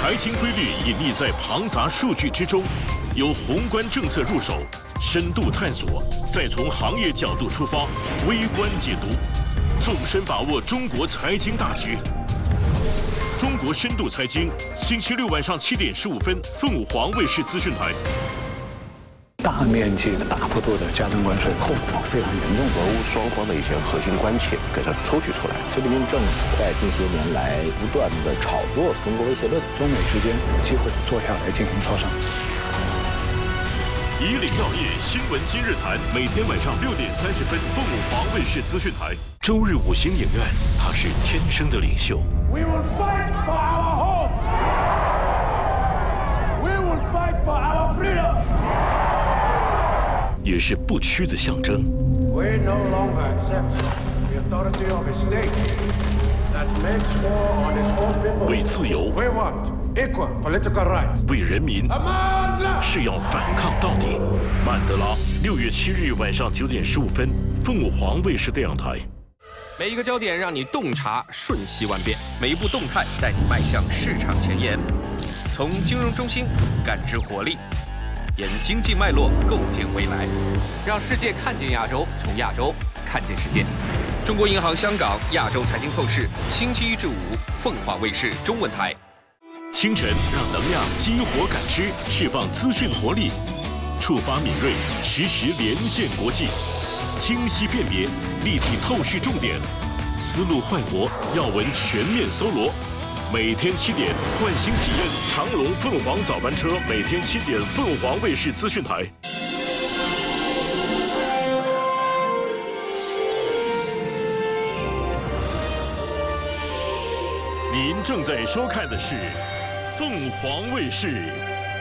财经规律隐匿在庞杂数据之中，由宏观政策入手，深度探索，再从行业角度出发，微观解读，纵深把握中国财经大局。中国深度财经，星期六晚上7点15分，凤凰卫视资讯台。 大面积的、大幅度的加征关税，后果非常严重。 俄乌双方的一些核心关切给它抽取出来。 习近平政府在近些年来不断的炒作中国威胁论， 中美之间有机会坐下来进行磋商。 以岭药业新闻今日谈，每天晚上6点30分，凤凰卫视资讯台。周日5星影院，他是天生的领袖。 We will fight for our homes. We will fight for our freedom. 也是不屈的象征。 We no longer accept the authority of a state that makes war on its own people. 为自由， We want equal political rights. 为人民， Amandla! 是要反抗到底。曼德拉，6月7日晚上9点15分，凤凰卫视电影台。 每一个焦点让你洞察瞬息万变，每一步动态带你迈向市场前沿。从金融中心感知活力，沿经济脉络构建未来，让世界看见亚洲，从亚洲看见世界。中国银行香港亚洲财经透视，星期1至5，凤凰卫视中文台。 清晨让能量激活感知，释放资讯活力，触发敏锐，实时连线国际，清晰辨别，立体透视重点，思路焕活，要闻全面搜罗。每天7点，换新体验长龙凤凰早班车，每天7点，凤凰卫视资讯台。您正在收看的是凤凰卫视